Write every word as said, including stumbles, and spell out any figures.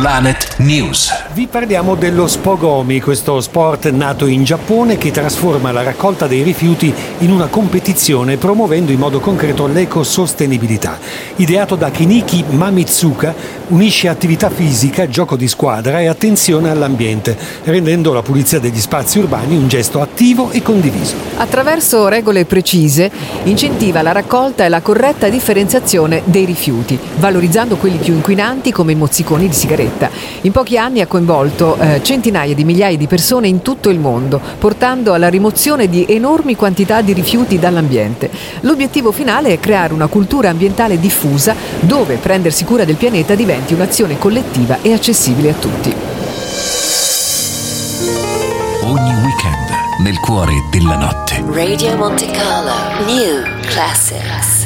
Planet News. Vi parliamo dello Spogomi, questo sport nato in Giappone che trasforma la raccolta dei rifiuti in una competizione promuovendo in modo concreto l'ecosostenibilità. Ideato da Kenichi Mamitsuka, unisce attività fisica, gioco di squadra e attenzione all'ambiente, rendendo la pulizia degli spazi urbani un gesto attivo e condiviso. Attraverso regole precise incentiva la raccolta e la corretta differenziazione dei rifiuti, valorizzando quelli più inquinanti come i mozziconi di sigaretta. In pochi anni ha coinvolto eh, centinaia di migliaia di persone in tutto il mondo, portando alla rimozione di enormi quantità di rifiuti dall'ambiente. L'obiettivo finale è creare una cultura ambientale diffusa dove prendersi cura del pianeta diventi un'azione collettiva e accessibile a tutti. Ogni weekend nel cuore della notte. Radio Monte Carlo New Classics.